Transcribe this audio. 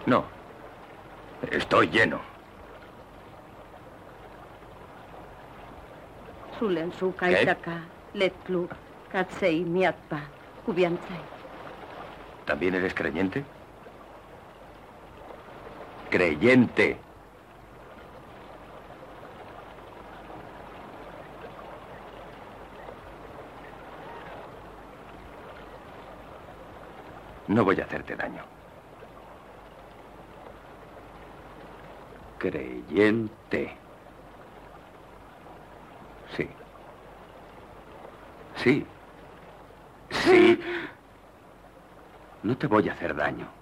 No. Estoy lleno. Sulensu, ¿Qué? Kaitaka, Letklu, Katsei, Miatpa, Kubianzai. ¿También eres creyente? Creyente. No voy a hacerte daño. Creyente. Sí. Sí. Sí. No te voy a hacer daño.